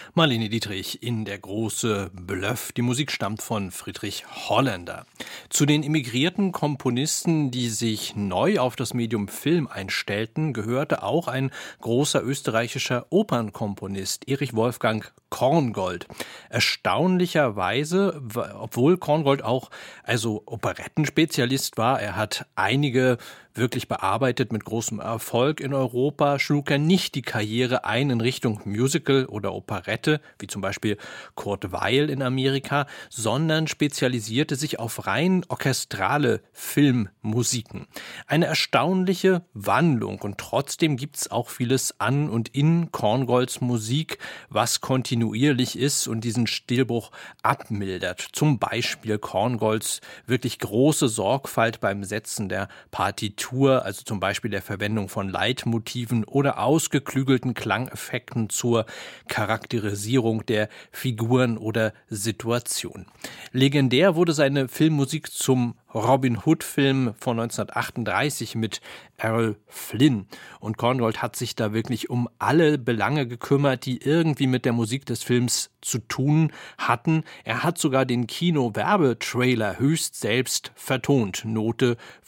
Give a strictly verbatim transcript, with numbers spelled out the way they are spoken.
Marlene Dietrich in Der große Bluff. Die Musik stammt von Friedrich Holländer. Zu den emigrierten Komponisten, die sich neu auf das Medium Film einstellten, gehörte auch ein großer österreichischer Opernkomponist, Erich Wolfgang Korngold. Erstaunlicherweise, obwohl Korngold auch also Operettenspezialist war, er hat einige wirklich bearbeitet mit großem Erfolg in Europa, schlug er nicht die Karriere ein in Richtung Musical oder Operette, wie zum Beispiel Kurt Weill in Amerika, sondern spezialisierte sich auf rein orchestrale Filmmusiken. Eine erstaunliche Wandlung, und trotzdem gibt's auch vieles an und in Korngolds Musik, was kontinuierlich ist und diesen Stilbruch abmildert. Zum Beispiel Korngolds wirklich große Sorgfalt beim Setzen der Partitur, also zum Beispiel der Verwendung von Leitmotiven oder ausgeklügelten Klangeffekten zur Charakterisierung der Figuren oder Situation. Legendär wurde seine Filmmusik zum Robin Hood-Film von neunzehnhundertachtunddreißig mit Errol Flynn. Und Korngold hat sich da wirklich um alle Belange gekümmert, die irgendwie mit der Musik des Films zu tun hatten. Er hat sogar den Kino-Werbetrailer höchst selbst vertont. Note